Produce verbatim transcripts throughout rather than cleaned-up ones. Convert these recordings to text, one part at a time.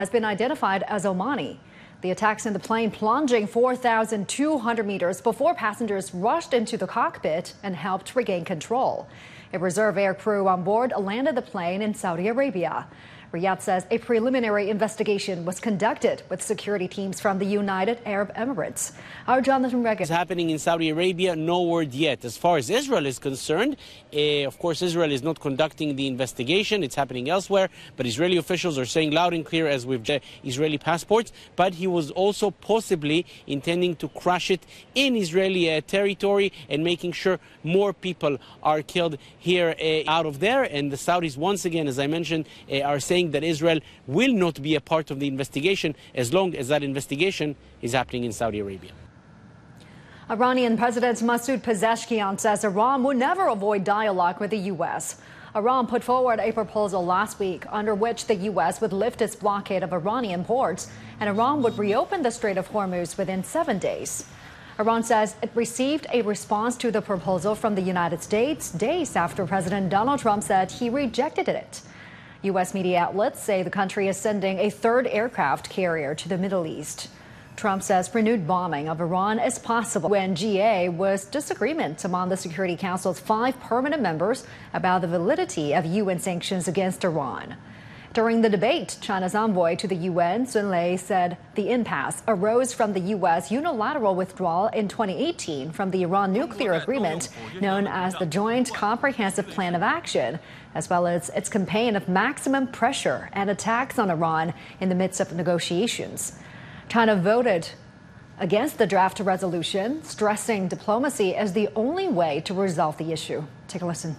has been identified as Omani. The attack sent the plane plunging four thousand two hundred meters before passengers rushed into the cockpit and helped regain control. A reserve air crew on board landed the plane in Saudi Arabia. Riyadh says a preliminary investigation was conducted with security teams from the United Arab Emirates. Our Jonathan Regan. What's happening in Saudi Arabia? No word yet. As far as Israel is concerned, uh, of course, Israel is not conducting the investigation. It's happening elsewhere. But Israeli officials are saying loud and clear, as with Israeli passports. But he was also possibly intending to crash it in Israeli uh, territory and making sure more people are killed here uh, out of there. And the Saudis, once again, as I mentioned, uh, are saying that Israel will not be a part of the investigation as long as that investigation is happening in Saudi Arabia. Iranian President Masoud Pezeshkian says Iran will never avoid dialogue with the U S. Iran put forward a proposal last week under which the U S would lift its blockade of Iranian ports and Iran would reopen the Strait of Hormuz within seven days. Iran says it received a response to the proposal from the United States days after President Donald Trump said he rejected it. U S media outlets say the country is sending a third aircraft carrier to the Middle East. Trump says renewed bombing of Iran is possible when G A was disagreement among the Security Council's five permanent members about the validity of U N sanctions against Iran. During the debate, China's envoy to the U N, Sun Lei, said the impasse arose from the U S unilateral withdrawal in twenty eighteen from the Iran nuclear agreement known as the Joint Comprehensive Plan of Action, as well as its campaign of maximum pressure and attacks on Iran in the midst of negotiations. China voted against the draft resolution, stressing diplomacy as the only way to resolve the issue. Take a listen.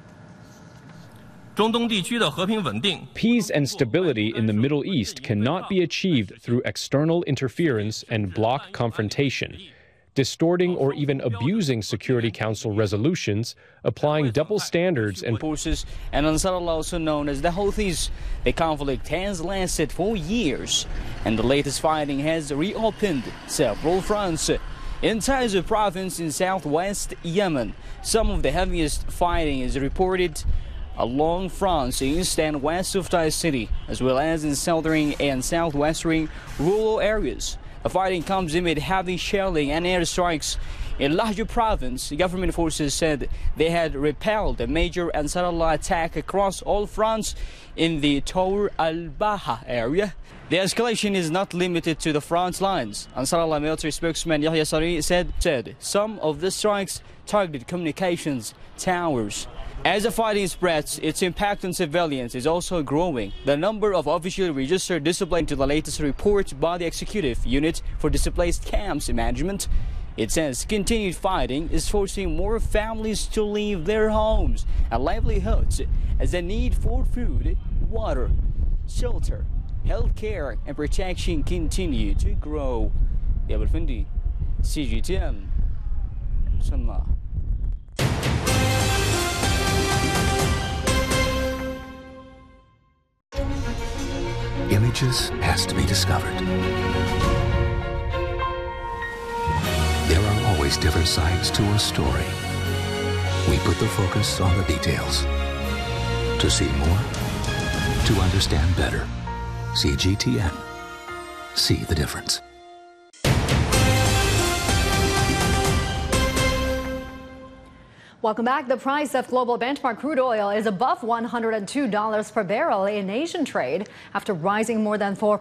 Peace and stability in the Middle East cannot be achieved through external interference and bloc confrontation, distorting or even abusing Security Council resolutions, applying double standards and forces, and Ansarullah, also known as the Houthis. The conflict has lasted for years, and the latest fighting has reopened several fronts. In Taiz province in southwest Yemen, some of the heaviest fighting is reported along fronts east and west of Taiz city, as well as in southern and southwestern rural areas. The fighting comes amid heavy shelling and airstrikes. In Lahj province, government forces said they had repelled a major Ansarullah attack across all fronts in the Tour al-Baha area. The escalation is not limited to the front lines. Ansarullah military spokesman Yahya Sari said, said some of the strikes targeted communications towers. As the fighting spreads, its impact on civilians is also growing. The number of officially registered displaced to the latest report by the Executive Unit for Displaced Camps Management. It says continued fighting is forcing more families to leave their homes and livelihoods as the need for food, water, shelter, health care and protection continue to grow. Yabal Findi, C G T N, Sanma. Images has to be discovered. There are always different sides to a story. We put the focus on the details. To see more, to understand better. C G T N. See the difference. Welcome back. The price of global benchmark crude oil is above one hundred two dollars per barrel in Asian trade after rising more than four